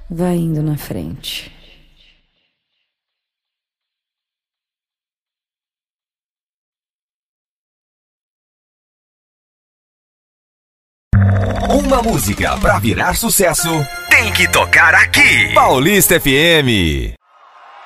Vai indo na frente. Uma música pra virar sucesso tem que tocar aqui. Paulista FM.